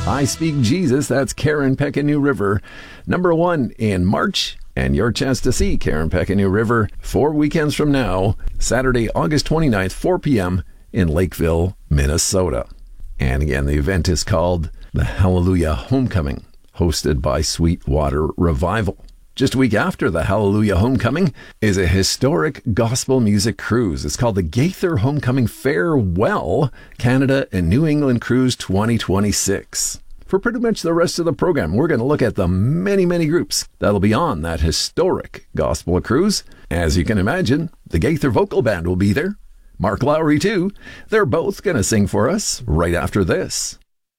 I Speak Jesus, that's Karen Peck and New River. Number 1 in March. And your chance to see Karen Peck and New River 4 weekends from now, Saturday, August 29th, 4 p.m. in Lakeville, Minnesota. And again, the event is called the Hallelujah Homecoming, hosted by Sweetwater Revival. Just a week after the Hallelujah Homecoming is a historic gospel music cruise. It's called the Gaither Homecoming Farewell Canada and New England Cruise 2026. For pretty much the rest of the program, we're going to look at the many, many groups that'll be on that historic gospel cruise. As you can imagine, the Gaither Vocal Band will be there. Mark Lowry, too. They're both going to sing for us right after this.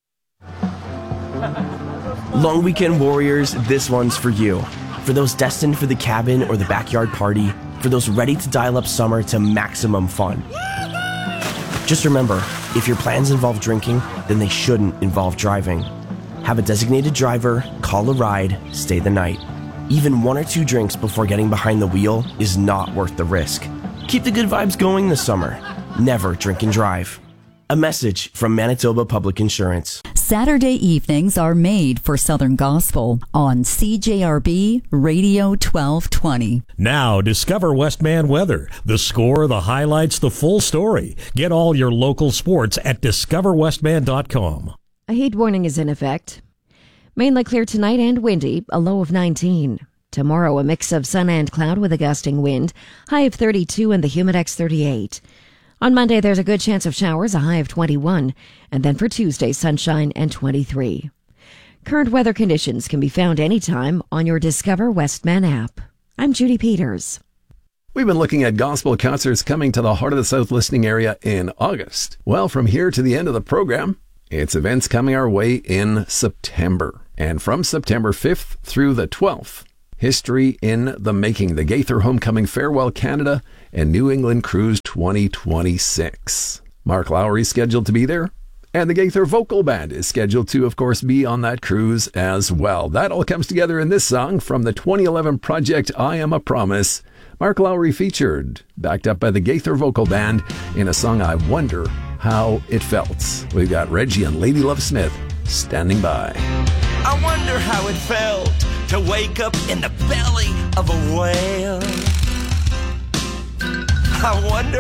Long Weekend Warriors, this one's for you. For those destined for the cabin or the backyard party, for those ready to dial up summer to maximum fun. Just remember, if your plans involve drinking, then they shouldn't involve driving. Have a designated driver, call a ride, stay the night. Even 1 or 2 drinks before getting behind the wheel is not worth the risk. Keep the good vibes going this summer. Never drink and drive. A message from Manitoba Public Insurance. Saturday evenings are made for Southern Gospel on CJRB Radio 1220. Now, discover Westman Weather. The score, the highlights, the full story. Get all your local sports at discoverwestman.com. A heat warning is in effect. Mainly clear tonight and windy, a low of 19. Tomorrow, a mix of sun and cloud with a gusting wind, high of 32 and the Humidex 38. On Monday, there's a good chance of showers, a high of 21, and then for Tuesday, sunshine and 23. Current weather conditions can be found anytime on your Discover Westman app. I'm Judy Peters. We've been looking at gospel concerts coming to the Heart of the South listening area in August. Well, from here to the end of the program, it's events coming our way in September. And from September 5th through the 12th, History in the Making, the Gaither Homecoming Farewell Canada and New England Cruise 2026. Mark Lowry is scheduled to be there, and the Gaither Vocal Band is scheduled to, of course, be on that cruise as well. That all comes together in this song from the 2011 project I Am a Promise. Mark Lowry featured, backed up by the Gaither Vocal Band, in a song I Wonder How It Felt. We've got Reggie and Lady Love Smith standing by. I wonder how it felt to wake up in the belly of a whale. I wonder